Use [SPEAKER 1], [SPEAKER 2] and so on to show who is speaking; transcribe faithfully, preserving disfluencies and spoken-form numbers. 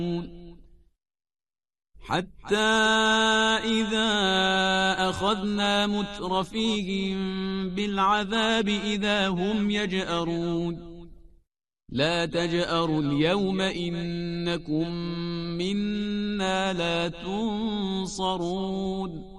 [SPEAKER 1] حتى إذا أخذنا مترفيهم بالعذاب إذا هم يجأرون لا تجأروا اليوم إنكم منا لا تنصرون